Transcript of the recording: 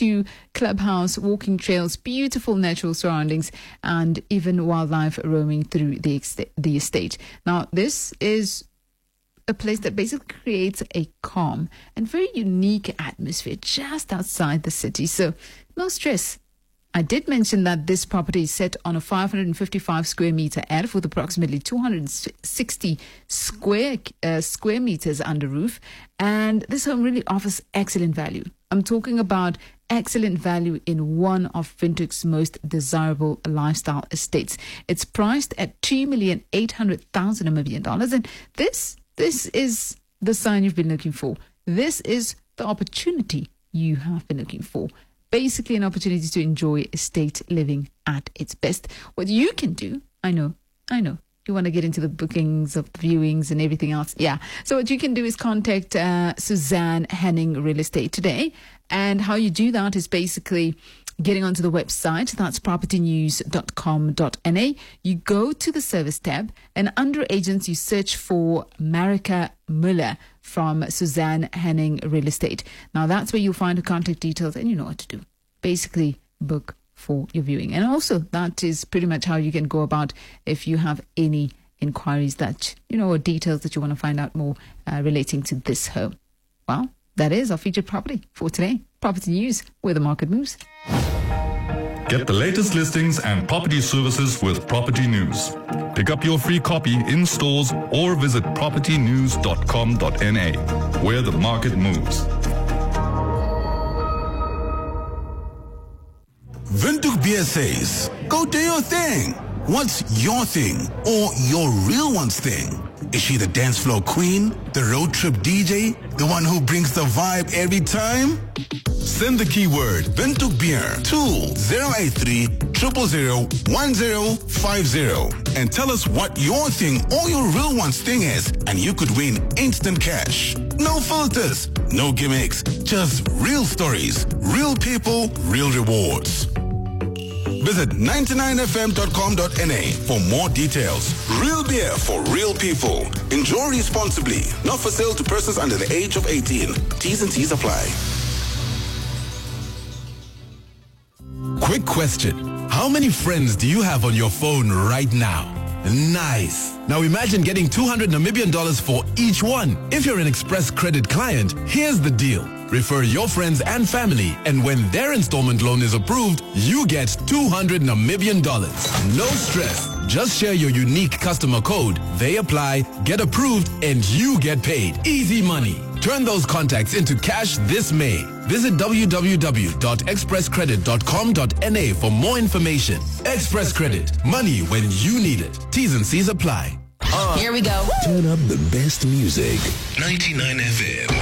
to clubhouse, walking trails, beautiful natural surroundings, and even wildlife roaming through the estate. Now, this is a place that basically creates a calm and very unique atmosphere just outside the city. So no stress. I did mention that this property is set on a 555 square meter area with approximately 260 square meters under roof. And this home really offers excellent value. I'm talking about excellent value in one of Windhoek's most desirable lifestyle estates. It's priced at $3,800,000. And this is the sign you've been looking for. This is the opportunity you have been looking for. Basically, an opportunity to enjoy estate living at its best. What you can do, I know. You want to get into the bookings of viewings and everything else. Yeah. So what you can do is contact Suzanne Henning Real Estate today. And how you do that is basically getting onto the website. That's propertynews.com.na. You go to the service tab, and under agents, you search for Marika Muller from Suzanne Henning Real Estate. Now, that's where you'll find her contact details, and you know what to do. Basically, book for your viewing. And also, that is pretty much how you can go about if you have any inquiries that, or details that you want to find out more relating to this home. Well, that is our featured property for today. Property News, where the market moves. Get the latest listings and property services with Property News. Pick up your free copy in stores or visit propertynews.com.na, where the market moves. Windhoek Beer says, go do your thing. What's your thing or your real one's thing? Is she the dance floor queen, the road trip DJ, the one who brings the vibe every time? Send the keyword Windhoek Beer to 083 000 1050 and tell us what your thing or your real one's thing is, and you could win instant cash. No filters, no gimmicks, just real stories, real people, real rewards. Visit 99fm.com.na for more details. Real beer for real people. Enjoy responsibly. Not for sale to persons under the age of 18. T's and C's apply. Quick question. How many friends do you have on your phone right now? Nice. Now imagine getting 200 Namibian dollars for each one. If you're an Express Credit client, here's the deal. Refer your friends and family, and when their installment loan is approved, you get 200 Namibian dollars. No stress. Just share your unique customer code. They apply, get approved, and you get paid. Easy money. Turn those contacts into cash this May. Visit www.expresscredit.com.na for more information. Express Credit. Money when you need it. T's and C's apply. Here we go. Turn up the best music. 99 FM.